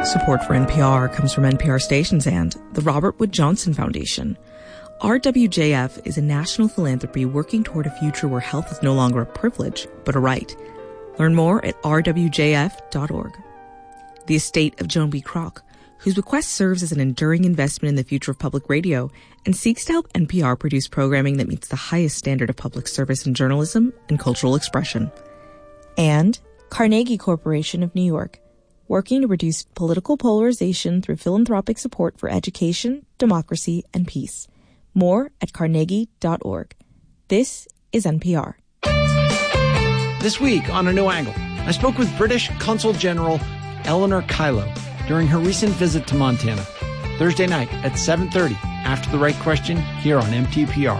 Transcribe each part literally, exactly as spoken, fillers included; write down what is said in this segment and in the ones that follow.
Support for N P R comes from N P R stations and the Robert Wood Johnson Foundation. R W J F is a national philanthropy working toward a future where health is no longer a privilege, but a right. Learn more at r w j f dot org. The estate of Joan B. Kroc, whose bequest serves as an enduring investment in the future of public radio and seeks to help N P R produce programming that meets the highest standard of public service in journalism and cultural expression. And Carnegie Corporation of New York, working to reduce political polarization through philanthropic support for education, democracy, and peace. More at carnegie dot org. This is N P R. This week on A New Angle, I spoke with British Consul General Eleanor Kylo during her recent visit to Montana. Thursday night at seven thirty, after the right question, here on M T P R.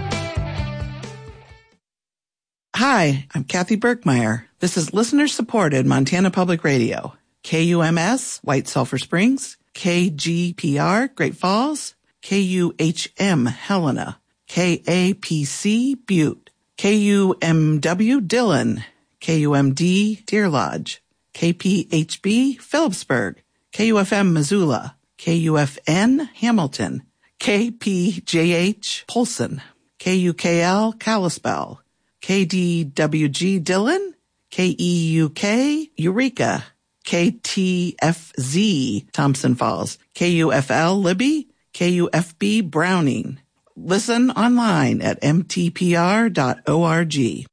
Hi, I'm Kathy Berkmeyer. This is listener-supported Montana Public Radio. K U M S, White Sulphur Springs, K G P R, Great Falls, K U H M, Helena, K A P C, Butte, K U M W, Dillon, K U M D, Deer Lodge, K P H B, Phillipsburg, K U F M, Missoula, K U F N, Hamilton, K P J H, Polson, K U K L, Kalispell, K D W G, Dillon, K E U K, Eureka, K T F Z, Thompson Falls, K U F L, Libby, K U F B, Browning. Listen online at m t p r dot org.